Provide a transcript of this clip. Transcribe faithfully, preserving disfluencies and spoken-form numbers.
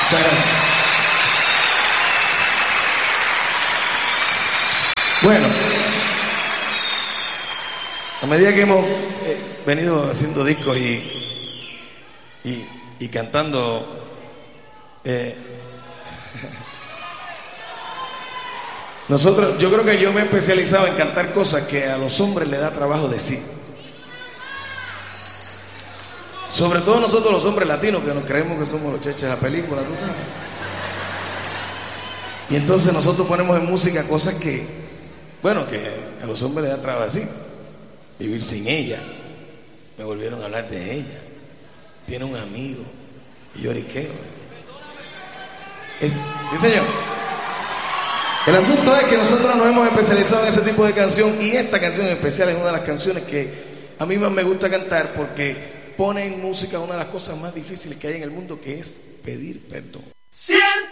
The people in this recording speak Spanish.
Muchas gracias. Bueno, a medida que hemos eh, venido haciendo discos y, y, y cantando, eh, nosotros, yo creo que yo me he especializado en cantar cosas que a los hombres les da trabajo decir. Sobre todo nosotros los hombres latinos, que nos creemos que somos los cheches de la película, tú sabes. Y entonces nosotros ponemos en música cosas que, bueno, que a los hombres les da trabajo decir. Vivir sin ella. Me volvieron a hablar de ella. Tiene un amigo. Y lloriqueo. Es, sí, señor. El asunto es que nosotros nos hemos especializado en ese tipo de canción. Y esta canción en especial es una de las canciones que a mí más me gusta cantar, porque pone en música una de las cosas más difíciles que hay en el mundo, que es pedir perdón. Siempre